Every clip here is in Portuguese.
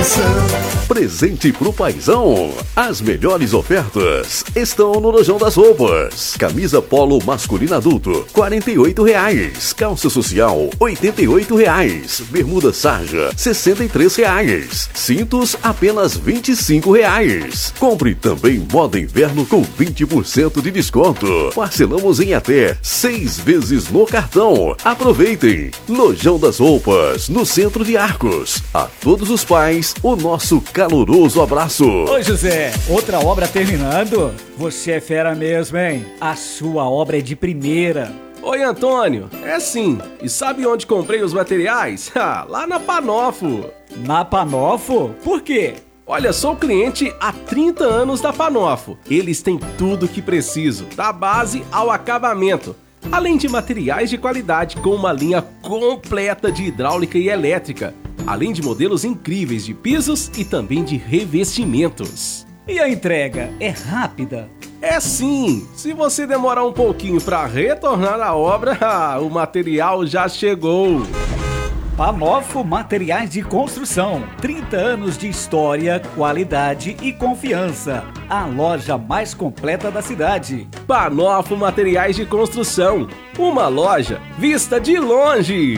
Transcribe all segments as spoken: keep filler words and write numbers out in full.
Presente pro paizão. As melhores ofertas estão no Lojão das Roupas. Camisa polo masculina adulto, quarenta e oito reais. Calça social, oitenta e oito reais. Bermuda sarja, sessenta e três reais. Cintos, apenas vinte e cinco reais. Compre também moda inverno com vinte por cento de desconto. Parcelamos em até seis vezes no cartão. Aproveitem! Lojão das Roupas, no centro de Arcos. A todos os pais, o nosso caloroso abraço. Ô José, outra obra terminando? Você é fera mesmo, hein? A sua obra é de primeira. Oi, Antônio. É sim. E sabe onde comprei os materiais? Ah, lá na Panofo. Na Panofo? Por quê? Olha, sou cliente há trinta anos da Panofo. Eles têm tudo o que preciso, da base ao acabamento. Além de materiais de qualidade com uma linha completa de hidráulica e elétrica. Além de modelos incríveis de pisos e também de revestimentos. E a entrega é rápida? É sim! Se você demorar um pouquinho para retornar à obra, ah, o material já chegou! Panofo Materiais de Construção. trinta anos de história, qualidade e confiança. A loja mais completa da cidade. Panofo Materiais de Construção. Uma loja vista de longe.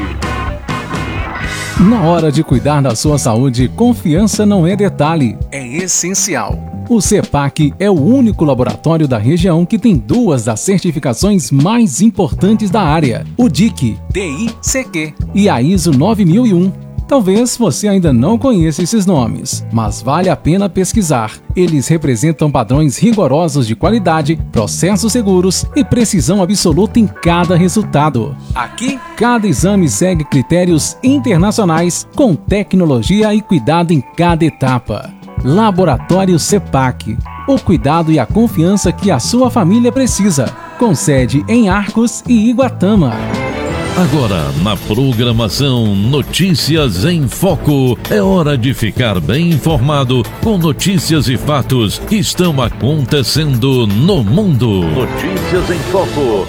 Na hora de cuidar da sua saúde, confiança não é detalhe, é essencial. O CEPAC é o único laboratório da região que tem duas das certificações mais importantes da área, o D I C, D I C Q e a ISO nove mil e um. Talvez você ainda não conheça esses nomes, mas vale a pena pesquisar. Eles representam padrões rigorosos de qualidade, processos seguros e precisão absoluta em cada resultado. Aqui, cada exame segue critérios internacionais com tecnologia e cuidado em cada etapa. Laboratório CEPAC. O cuidado e a confiança que a sua família precisa. Com sede em Arcos e Iguatama. Agora, na programação Notícias em Foco, é hora de ficar bem informado com notícias e fatos que estão acontecendo no mundo. Notícias em Foco.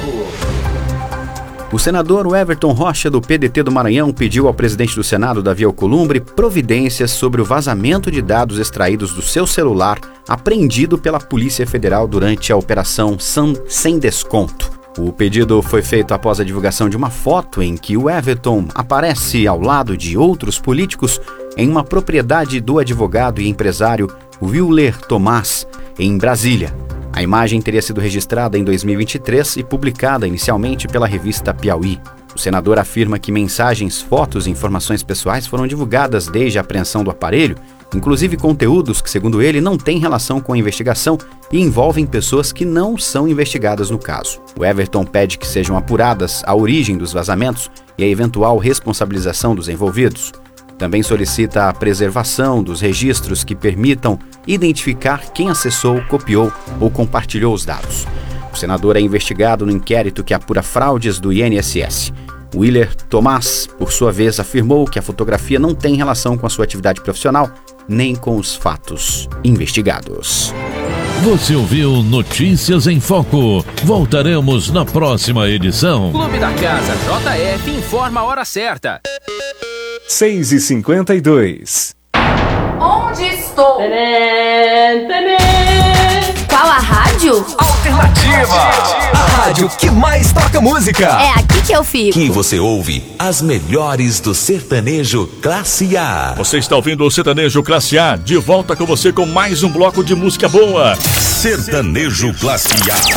O senador Everton Rocha, do P D T do Maranhão, pediu ao presidente do Senado, Davi Alcolumbre, providências sobre o vazamento de dados extraídos do seu celular apreendido pela Polícia Federal durante a Operação Sem Desconto. O pedido foi feito após a divulgação de uma foto em que o Everton aparece ao lado de outros políticos em uma propriedade do advogado e empresário Willer Tomás, em Brasília. A imagem teria sido registrada em dois mil e vinte e três e publicada inicialmente pela revista Piauí. O senador afirma que mensagens, fotos e informações pessoais foram divulgadas desde a apreensão do aparelho, inclusive conteúdos que, segundo ele, não têm relação com a investigação e envolvem pessoas que não são investigadas no caso. O Everton pede que sejam apuradas a origem dos vazamentos e a eventual responsabilização dos envolvidos. Também solicita a preservação dos registros que permitam identificar quem acessou, copiou ou compartilhou os dados. O senador é investigado no inquérito que apura fraudes do I N S S. Willer Tomás, por sua vez, afirmou que a fotografia não tem relação com a sua atividade profissional nem com os fatos investigados. Você ouviu Notícias em Foco. Voltaremos na próxima edição. Clube da Casa J F informa a hora certa. seis e cinquenta e dois. Onde estou? Tadã, tadã. Qual a rádio? Alternativa. A rádio que mais toca música. É aqui que eu fico. Que você ouve as melhores do sertanejo Classe A. Você está ouvindo o Sertanejo Classe A, de volta com você com mais um bloco de música boa. Sertanejo Classe A.